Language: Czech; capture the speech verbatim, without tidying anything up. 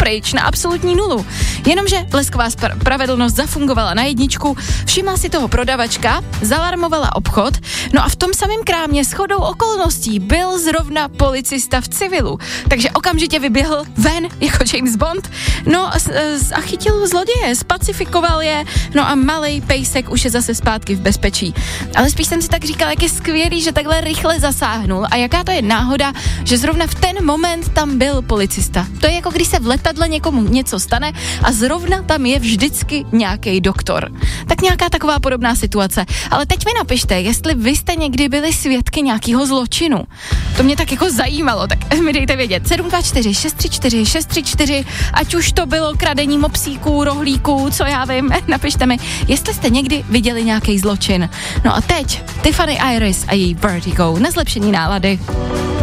pryč na absolutní nulu. Jenomže blesková spravedlnost zafungovala na jedničku, všimla si toho prodavačka, zalarmovala obchod, no a v tom samém krámě shodou okolností byl zrovna policista v civilu, takže okamžitě vyběhl ven jako James Bond, no a, a chytil zloděje, spacifikoval je, no a malej pejsek už je zase zpátky v bezpečí. Ale spíš jsem si tak říkala, jak je skvělý, že takhle rychle zasáhnul a jaká to je náhoda, že zrovna v ten moment tam byl policista. To je jako když se v letadle někomu něco stane a zrovna tam je vždycky nějaký doktor. Tak nějaká taková podobná situace. Ale teď mi napište, jestli vy jste někdy byli svědky nějakého zločinu. To mě tak jako zajímalo, tak mi dejte vědět. sedm dva čtyři šest tři čtyři šest tři čtyři, ať už to bylo kradení mopsíků, rohlíků, co já vím, napište mi, jestli jste někdy viděli nějaký zločin. No a teď Tiffany Iris a její Vertigo na zlepšení nálady.